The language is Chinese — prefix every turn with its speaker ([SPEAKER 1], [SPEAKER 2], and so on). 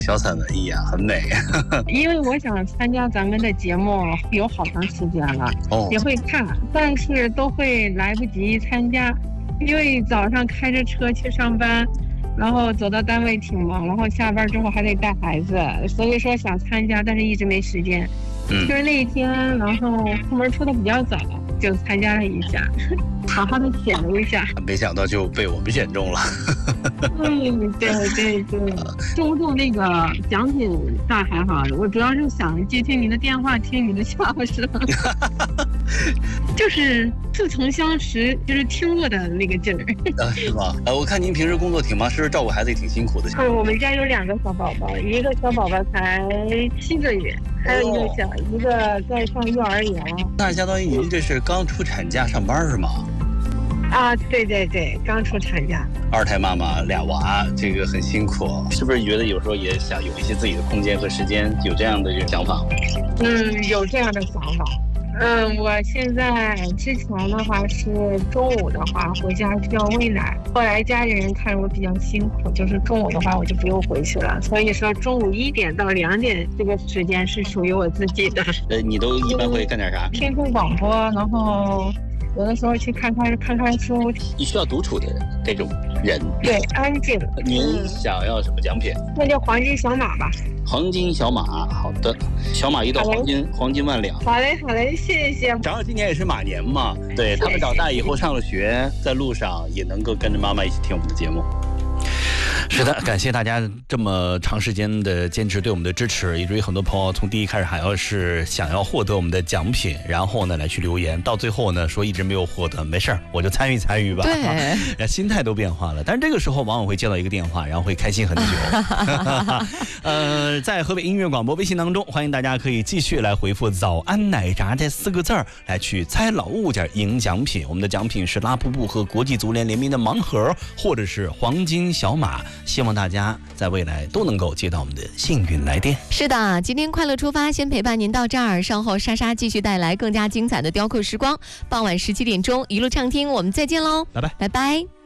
[SPEAKER 1] 小散文艺啊，很美。
[SPEAKER 2] 因为我想参加咱们的节目有好长时间了，也会看，但是都会来不及参加，因为早上开着车去上班，然后走到单位挺忙，然后下班之后还得带孩子，所以说想参加，但是一直没时间。就是那一天，然后出门出的比较早，就参加了一下，好好的写了一下。
[SPEAKER 1] 没想到就被我们选中了。
[SPEAKER 2] 对，中不中那个奖品倒还好，我主要是想接听您的电话，听你的笑声。就是似曾相识，就是听过的那个劲儿。
[SPEAKER 1] 是吗？我看您平时工作挺忙，是不是照顾孩子也挺辛苦的？
[SPEAKER 2] 我们家有2个小宝宝，一个小宝宝才7个月，还有一个在上幼儿园。
[SPEAKER 1] 那相当于您这是刚出产假上班是吗？
[SPEAKER 2] 啊，对，刚出产假。
[SPEAKER 1] 2胎妈妈2娃，这个很辛苦，是不是觉得有时候也想有一些自己的空间和时间，有这样的这个想法？
[SPEAKER 2] 有这样的想法。我现在之前的话是中午的话回家需要喂奶，后来家里人看我比较辛苦，就是中午的话我就不用回去了，所以说中午1点到2点这个时间是属于我自己的。
[SPEAKER 1] 你都一般会干点啥？
[SPEAKER 2] 听听广播，然后有的时候去看看书。
[SPEAKER 1] 你需要独处的这种人，
[SPEAKER 2] 对，安静。
[SPEAKER 1] 您想要什么奖品？
[SPEAKER 2] 那就黄金小马吧。
[SPEAKER 1] 黄金小马，好的，小马一到黄金万两。
[SPEAKER 2] 好嘞，谢谢。
[SPEAKER 1] 正好今年也是马年嘛，对，他们长大以后上了学，在路上也能够跟着妈妈一起听我们的节目。是的，感谢大家这么长时间的坚持对我们的支持，以至于很多朋友从第一开始还要是想要获得我们的奖品，然后呢来去留言，到最后呢说一直没有获得，没事儿，我就参与吧。对，心态都变化了。但是这个时候往往会接到一个电话，然后会开心很久。在河北音乐广播微信当中，欢迎大家可以继续来回复早安奶茶这4个字儿来去猜老物件赢奖品。我们的奖品是拉瀑布和国际足联联名的盲盒，或者是黄金小马。希望大家在未来都能够接到我们的幸运来电。
[SPEAKER 3] 是的，今天快乐出发先陪伴您到这儿，稍后莎莎继续带来更加精彩的雕刻时光。傍晚17点钟一路畅听，我们再见喽，
[SPEAKER 1] 拜拜。